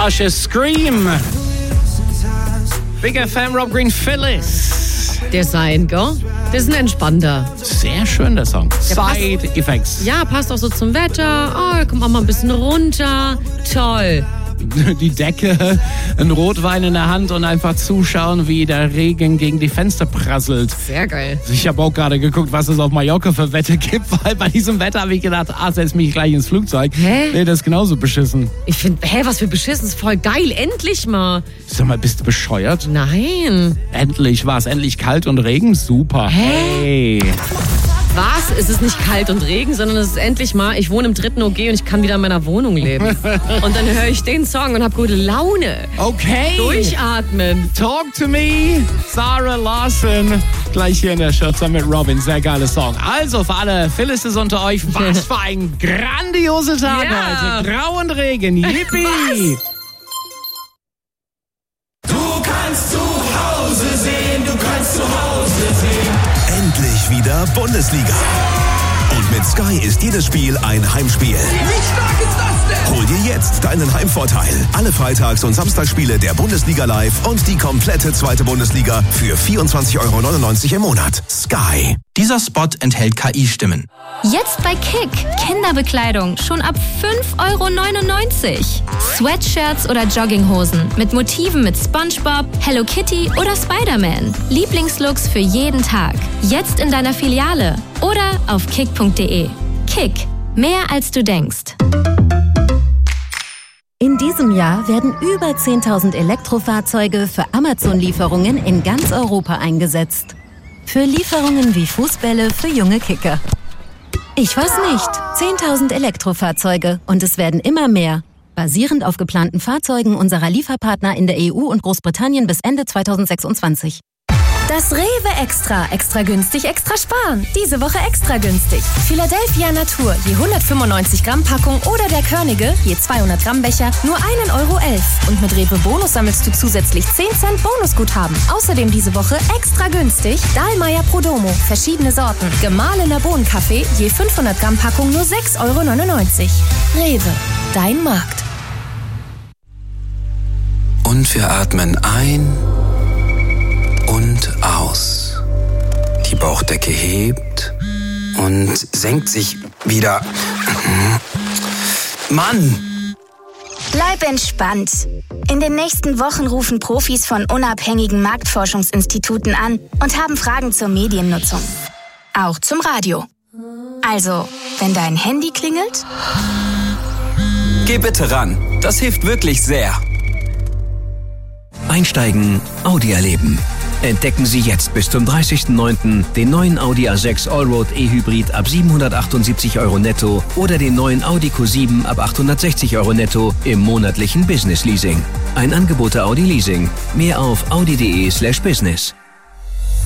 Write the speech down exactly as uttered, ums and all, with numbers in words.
Usher, Scream. Big F M, Rob Green, Phyllis. Der sein, gell? Das ist ein entspannter. Sehr schön, der Song. Der Side passt, Effects. Ja, passt auch so zum Wetter. Oh, kommt auch mal ein bisschen runter. Toll. Die Decke, ein Rotwein in der Hand und einfach zuschauen, wie der Regen gegen die Fenster prasselt. Sehr geil. Ich habe auch gerade geguckt, was es auf Mallorca für Wetter gibt, weil bei diesem Wetter habe ich gedacht, ah, setz mich gleich ins Flugzeug. Hä? Nee, das ist genauso beschissen. Ich finde, hä, was für beschissen, ist voll geil, endlich mal. Sag mal, bist du bescheuert? Nein. Endlich war es, endlich kalt und Regen, super. Hä? Hey. Was? Es ist nicht kalt und Regen, sondern es ist endlich mal, ich wohne im dritten O G und ich kann wieder in meiner Wohnung leben. Und dann höre ich den Song und habe gute Laune. Okay. Durchatmen. Talk to me, Sarah Larson. Gleich hier in der Show zusammen mit Robin. Sehr geiler Song. Also für alle Phyllis's unter euch, was für ein grandioser Tag Ja. heute. Grau und Regen. Yippie. Du kannst zu Hause sehen, du kannst zu Hause sehen. Endlich wieder Bundesliga. Und mit Sky ist jedes Spiel ein Heimspiel. Wie stark ist das denn? Hol dir jetzt deinen Heimvorteil. Alle Freitags- und Samstagsspiele der Bundesliga live und die komplette zweite Bundesliga für vierundzwanzig Euro neunundneunzig im Monat. Sky. Dieser Spot enthält K I-Stimmen. Jetzt bei Kick. Kinderbekleidung schon ab fünf Euro neunundneunzig. Sweatshirts oder Jogginghosen mit Motiven mit SpongeBob, Hello Kitty oder Spider-Man. Lieblingslooks für jeden Tag. Jetzt in deiner Filiale oder auf kick punkt de. Kick. Mehr als du denkst. In diesem Jahr werden über zehntausend Elektrofahrzeuge für Amazon-Lieferungen in ganz Europa eingesetzt. Für Lieferungen wie Fußbälle für junge Kicker. Ich weiß nicht. zehntausend Elektrofahrzeuge und es werden immer mehr. Basierend auf geplanten Fahrzeugen unserer Lieferpartner in der E U und Großbritannien bis Ende zweitausendsechsundzwanzig. Das Rewe Extra. Extra günstig, extra sparen. Diese Woche extra günstig. Philadelphia Natur, je hundertfünfundneunzig Gramm Packung oder der Körnige, je zweihundert Gramm Becher, nur ein Euro elf. Und mit Rewe Bonus sammelst du zusätzlich zehn Cent Bonusguthaben. Außerdem diese Woche extra günstig Dahlmeier Prodomo, verschiedene Sorten. Gemahlener Bohnenkaffee, je fünfhundert Gramm Packung nur sechs Euro neunundneunzig. Rewe, dein Markt. Und wir atmen ein und aus. Die Bauchdecke hebt und senkt sich wieder. Mann! Bleib entspannt. In den nächsten Wochen rufen Profis von unabhängigen Marktforschungsinstituten an und haben Fragen zur Mediennutzung. Auch zum Radio. Also, wenn dein Handy klingelt, Geh bitte ran. Das hilft wirklich sehr. Einsteigen, Audi erleben. Entdecken Sie jetzt bis zum dreißigsten neunten den neuen Audi A sechs Allroad E-Hybrid ab siebenhundertachtundsiebzig Euro netto oder den neuen Audi Q sieben ab achthundertsechzig Euro netto im monatlichen Business Leasing. Ein Angebot der Audi Leasing. Mehr auf audi punkt de slash business.